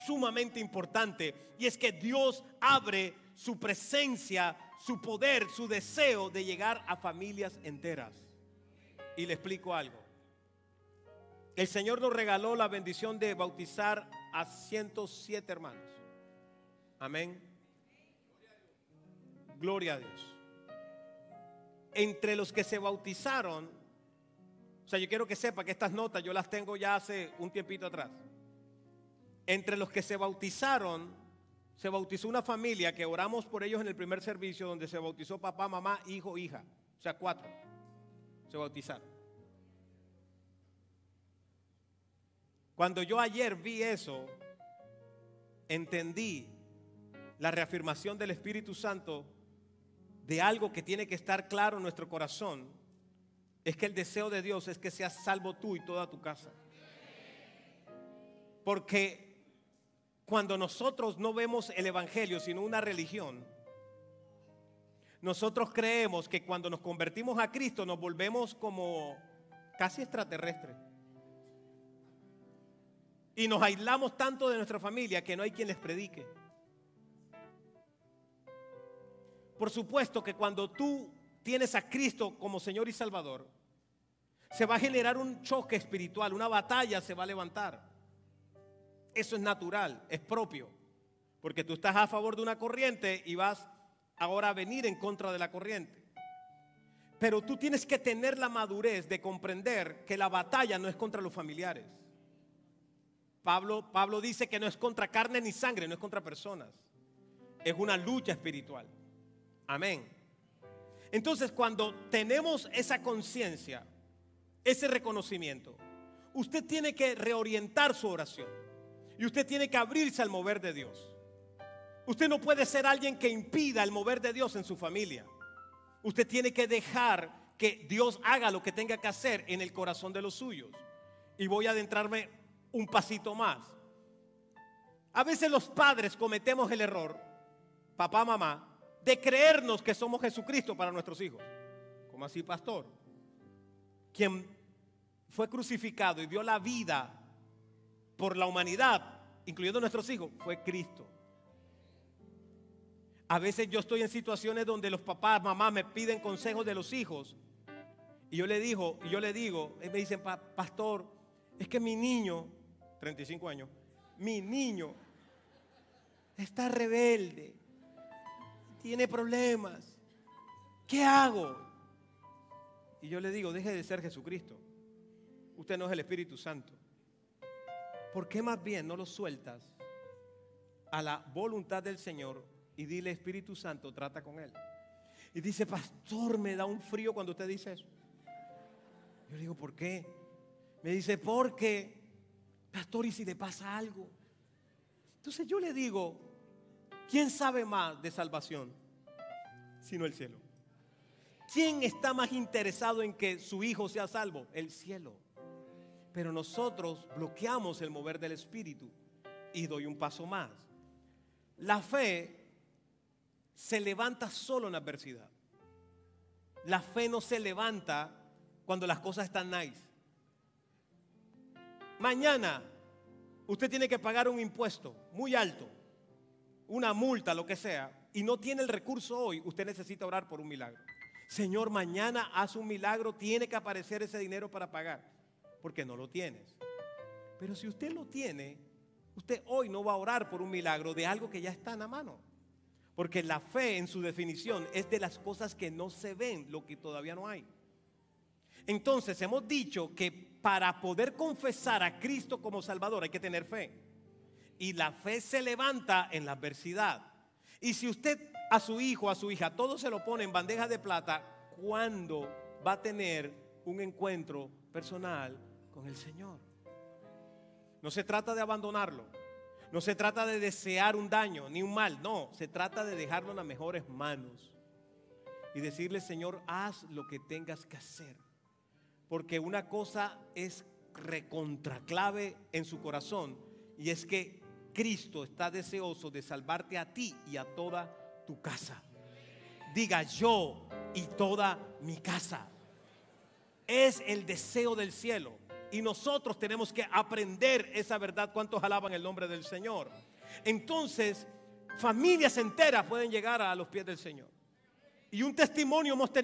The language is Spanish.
sumamente importante, y es que Dios abre su presencia, su poder, su deseo de llegar a familias enteras. Y le explico algo. El Señor nos regaló la bendición de bautizar a 107 hermanos. Amén. Gloria a Dios. Entre los que se bautizaron, o sea, yo quiero que sepa que estas notas yo las tengo ya hace un tiempito atrás. Entre los que se bautizaron, se bautizó una familia que oramos por ellos en el primer servicio, donde se bautizó papá, mamá, hijo, hija. O sea, 4 se bautizaron. Cuando yo ayer vi eso, entendí la reafirmación del Espíritu Santo de algo que tiene que estar claro en nuestro corazón. Es que el deseo de Dios es que seas salvo tú y toda tu casa. Porque cuando nosotros no vemos el evangelio sino una religión, nosotros creemos que cuando nos convertimos a Cristo nos volvemos como casi extraterrestres. Y nos aislamos tanto de nuestra familia que no hay quien les predique. Por supuesto que cuando tú tienes a Cristo como Señor y Salvador, se va a generar un choque espiritual, una batalla se va a levantar. Eso es natural, es propio, porque tú estás a favor de una corriente y vas ahora a venir en contra de la corriente. Pero tú tienes que tener la madurez de comprender que la batalla no es contra los familiares. Pablo dice que no es contra carne ni sangre, no es contra personas. Es una lucha espiritual. Amén. Entonces, cuando tenemos esa conciencia, ese reconocimiento, usted tiene que reorientar su oración. Y usted tiene que abrirse al mover de Dios. Usted no puede ser alguien que impida el mover de Dios en su familia. Usted tiene que dejar que Dios haga lo que tenga que hacer en el corazón de los suyos. Y voy a adentrarme un pasito más. A veces los padres cometemos el error, papá, mamá, de creernos que somos Jesucristo para nuestros hijos. ¿Cómo así, pastor? Quien fue crucificado y dio la vida por la humanidad, incluyendo nuestros hijos, fue Cristo. A veces yo estoy en situaciones donde los papás, mamás me piden consejos de los hijos y yo le digo, me dicen, pastor, es que mi niño, 35 años, mi niño está rebelde, tiene problemas, ¿qué hago? Y yo le digo, deje de ser Jesucristo, usted no es el Espíritu Santo. ¿Por qué más bien no lo sueltas a la voluntad del Señor y dile, Espíritu Santo, trata con él? Y dice, pastor, me da un frío cuando usted dice eso. Yo le digo, ¿por qué? Me dice, porque, pastor, ¿y si le pasa algo? Entonces yo le digo, ¿quién sabe más de salvación sino el cielo? ¿Quién está más interesado en que su hijo sea salvo? El cielo. Pero nosotros bloqueamos el mover del Espíritu. Y doy un paso más. La fe se levanta solo en la adversidad. La fe no se levanta cuando las cosas están nice. Mañana usted tiene que pagar un impuesto muy alto, una multa, lo que sea, y no tiene el recurso hoy. Usted necesita orar por un milagro. Señor, mañana haz un milagro, tiene que aparecer ese dinero para pagar. Porque no lo tienes. Pero si usted lo tiene, usted hoy no va a orar por un milagro de algo que ya está en la mano. Porque la fe, en su definición, es de las cosas que no se ven, lo que todavía no hay. Entonces hemos dicho que para poder confesar a Cristo como Salvador hay que tener fe. Y la fe se levanta en la adversidad. Y si usted a su hijo, a su hija, todo se lo pone en bandeja de plata, ¿cuándo va a tener un encuentro personal con el Señor? No se trata de abandonarlo, no se trata de desear un daño ni un mal, no, se trata de dejarlo en las mejores manos y decirle, Señor, haz lo que tengas que hacer, porque una cosa es recontraclave en su corazón, y es que Cristo está deseoso de salvarte a ti y a toda tu casa. Diga, yo y toda mi casa. Es el deseo del cielo. Y nosotros tenemos que aprender esa verdad. ¿Cuántos alaban el nombre del Señor? Entonces, familias enteras pueden llegar a los pies del Señor. Y un testimonio hemos tenido.